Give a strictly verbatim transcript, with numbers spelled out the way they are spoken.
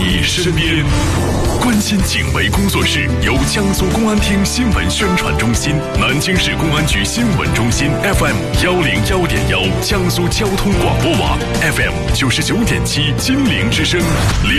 你身边。关心警卫工作室由江苏公安厅新闻宣传中心、南京市公安局新闻中心 F M 幺零幺点幺、江苏交通广播网 F M 九十九点七金陵之声。